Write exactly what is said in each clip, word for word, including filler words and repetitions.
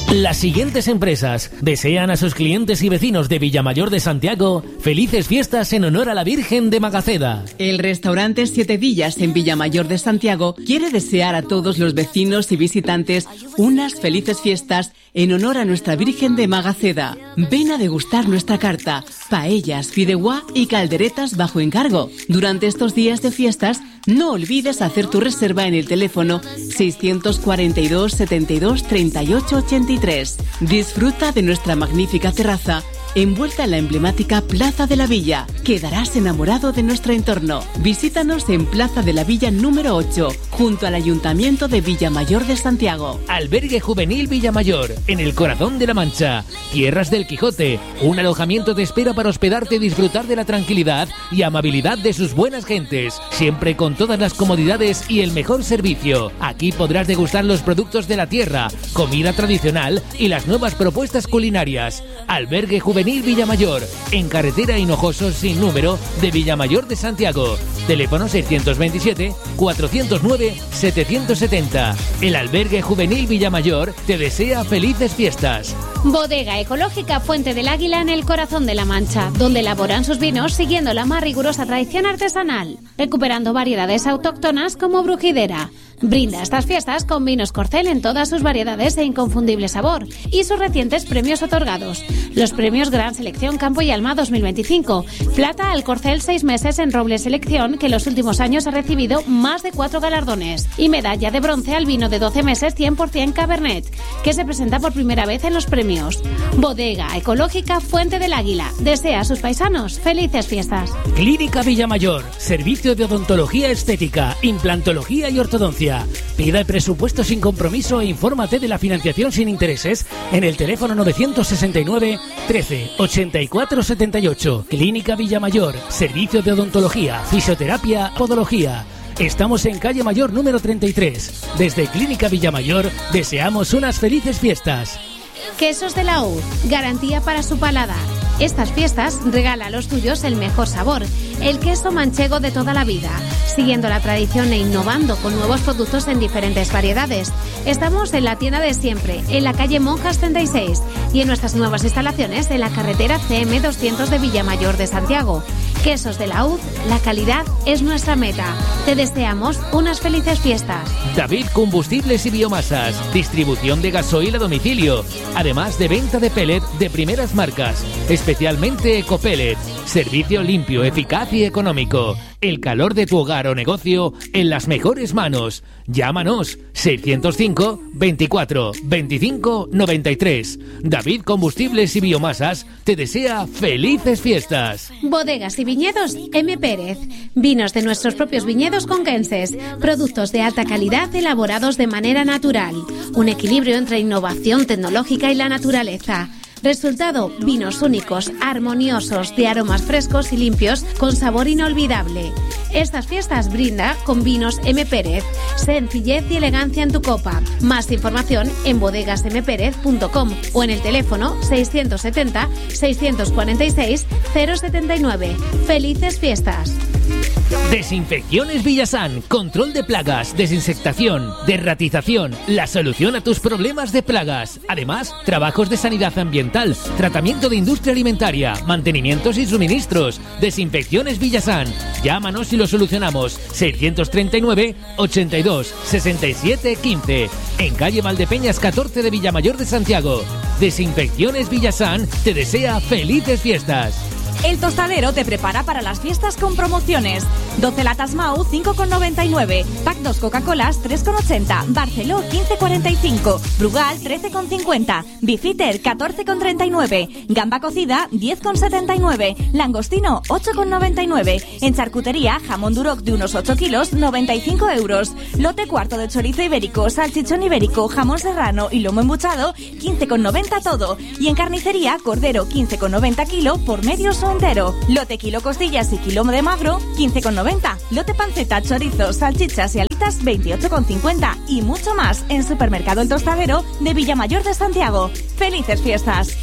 Las siguientes empresas desean a sus clientes y vecinos de Villamayor de Santiago felices fiestas en honor a la Virgen de Magaceda. El restaurante Siete Villas en Villamayor de Santiago quiere desear a todos los vecinos y visitantes unas felices fiestas en honor a nuestra Virgen de Magaceda. Ven a degustar nuestra carta, paellas, fideuá y calderetas bajo encargo. Durante estos días de fiestas, no olvides hacer tu reserva en el teléfono seiscientos cuarenta y dos, setenta y dos, treinta y ocho, ochenta y tres. Disfruta de nuestra magnífica terraza envuelta en la emblemática Plaza de la Villa. Quedarás enamorado de nuestro entorno. Visítanos en Plaza de la Villa número ocho, junto al Ayuntamiento de Villamayor de Santiago. Albergue Juvenil Villamayor, en el corazón de la Mancha. Tierras del Quijote, un alojamiento te espera para hospedarte y disfrutar de la tranquilidad y amabilidad de sus buenas gentes, siempre con todas las comodidades y el mejor servicio. Aquí podrás degustar los productos de la tierra, comida tradicional y las nuevas propuestas culinarias. Albergue Juvenil Villamayor, en carretera Hinojosos sin número de Villamayor de Santiago. Teléfono seiscientos veintisiete, cuatrocientos nueve, setecientos setenta. El Albergue Juvenil Villamayor te desea felices fiestas. Bodega Ecológica Fuente del Águila en el corazón de la Mancha, donde elaboran sus vinos siguiendo la más rigurosa tradición artesanal, recuperando variedades autóctonas como Brujidera. Brinda estas fiestas con vinos Corcel en todas sus variedades e inconfundible sabor y sus recientes premios otorgados. Los premios Gran Selección Campo y Alma dos mil veinticinco, Plata al Corcel seis meses en Roble Selección, que en los últimos años ha recibido más de cuatro galardones, y medalla de bronce al vino de doce meses cien por ciento Cabernet, que se presenta por primera vez en los premios. Bodega Ecológica Fuente del Águila desea a sus paisanos felices fiestas. Clínica Villamayor, servicio de odontología estética, implantología y ortodoncia. Pida el presupuesto sin compromiso e infórmate de la financiación sin intereses en el teléfono novecientos sesenta y nueve, trece, ochenta y cuatro, setenta y ocho. Clínica Villamayor, servicio de odontología, fisioterapia, podología. Estamos en calle Mayor número treinta y tres. Desde Clínica Villamayor deseamos unas felices fiestas. Quesos de la U, garantía para su paladar. Estas fiestas regala a los tuyos el mejor sabor, el queso manchego de toda la vida, siguiendo la tradición e innovando con nuevos productos en diferentes variedades. Estamos en la tienda de siempre, en la calle Monjas treinta y seis, y en nuestras nuevas instalaciones en la carretera C M doscientos de Villamayor de Santiago. Quesos de la U, la calidad es nuestra meta. Te deseamos unas felices fiestas. David Combustibles y Biomasas, distribución de gasoil a domicilio, además de venta de pellet de primeras marcas, especialmente Ecopellet. Servicio limpio, eficaz y económico. El calor de tu hogar o negocio en las mejores manos. Llámanos seiscientos cinco, veinticuatro, veinticinco, noventa y tres. David Combustibles y Biomasas te desea felices fiestas. Bodegas y viñedos M. Pérez. Vinos de nuestros propios viñedos conquenses. Productos de alta calidad elaborados de manera natural. Un equilibrio entre innovación tecnológica y la naturaleza. Resultado, vinos únicos, armoniosos, de aromas frescos y limpios, con sabor inolvidable. Estas fiestas brinda con vinos M. Pérez. Sencillez y elegancia en tu copa. Más información en bodegas m pérez punto com o en el teléfono seiscientos setenta, seiscientos cuarenta y seis, cero setenta y nueve. ¡Felices fiestas! Desinfecciones Villasan, control de plagas, desinsectación, derratización, la solución a tus problemas de plagas. Además, trabajos de sanidad ambiental, tratamiento de industria alimentaria, mantenimientos y suministros. Desinfecciones Villasan. Llámanos y lo solucionamos. seiscientos treinta y nueve, ochenta y dos, sesenta y siete, quince. En calle Valdepeñas catorce de Villamayor de Santiago. Desinfecciones Villasan te desea felices fiestas. El Tostadero te prepara para las fiestas con promociones. doce latas Mau, cinco con noventa y nueve. Pack dos Coca-Colas, tres con ochenta. Barceló, quince cuarenta y cinco. Brugal, trece con cincuenta. Beefeater, catorce con treinta y nueve. Gamba cocida, diez con setenta y nueve. Langostino, ocho con noventa y nueve. En charcutería, jamón duroc de unos ocho kilos, noventa y cinco euros. Lote cuarto de chorizo ibérico, salchichón ibérico, jamón serrano y lomo embuchado, quince con noventa todo. Y en carnicería, cordero, quince con noventa kilo por medio o entero. Lote kilo costillas y kilo de magro, quince con noventa. Lote panceta, chorizo, salchichas y alitas, veintiocho con cincuenta. Y mucho más en Supermercado El Tostadero de Villamayor de Santiago. ¡Felices fiestas!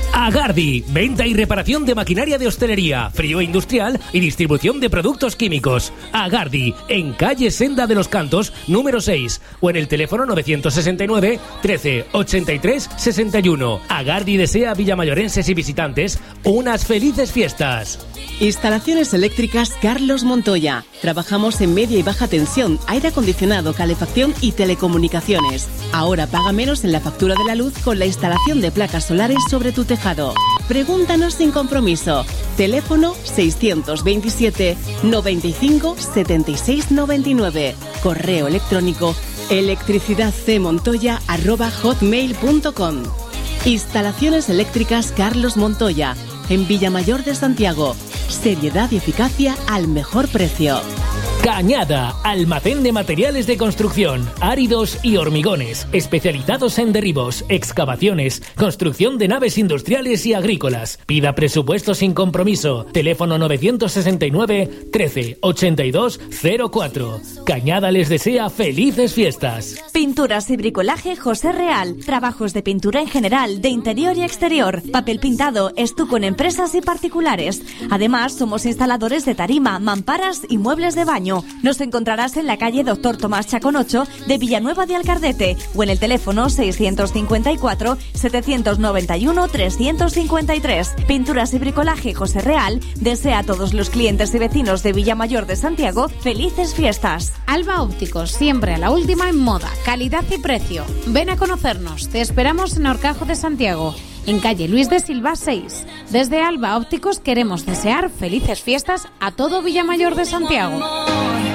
Agardi, venta y reparación de maquinaria de hostelería, frío industrial y distribución de productos químicos. Agardi, en calle Senda de los Cantos, número seis, o en el teléfono novecientos sesenta y nueve, trece, ochenta y tres, sesenta y uno. Agardi desea a villamayorenses y visitantes unas felices fiestas. Instalaciones eléctricas Carlos Montoya. Trabajamos en media y baja tensión, aire acondicionado, calefacción y telecomunicaciones. Ahora paga menos en la factura de la luz con la instalación de placas solares sobre tu tejado. Pregúntanos sin compromiso. Teléfono seiscientos veintisiete, noventa y cinco, setenta y seis noventa y nueve. Correo electrónico electricidadcmontoya arroba hotmail punto com. Instalaciones eléctricas Carlos Montoya, en Villamayor de Santiago. Seriedad y eficacia al mejor precio. Cañada, almacén de materiales de construcción, áridos y hormigones, especializados en derribos, excavaciones, construcción de naves industriales y agrícolas. Pida presupuesto sin compromiso. Teléfono novecientos sesenta y nueve, trece, ochenta y dos, cero cuatro. Cañada les desea felices fiestas. Pinturas y bricolaje José Real. Trabajos de pintura en general, de interior y exterior. Papel pintado, estuco en empresas y particulares. Además, somos instaladores de tarima, mamparas y muebles de baño. Nos encontrarás en la calle Doctor Tomás Chacón ocho de Villanueva de Alcardete o en el teléfono seiscientos cincuenta y cuatro, setecientos noventa y uno, trescientos cincuenta y tres. Pinturas y bricolaje José Real desea a todos los clientes y vecinos de Villamayor de Santiago felices fiestas. Alba Ópticos, siempre a la última en moda, calidad y precio. Ven a conocernos, te esperamos en Horcajo de Santiago, en calle Luis de Silva seis. Desde Alba Ópticos queremos desear felices fiestas a todo Villamayor de Santiago.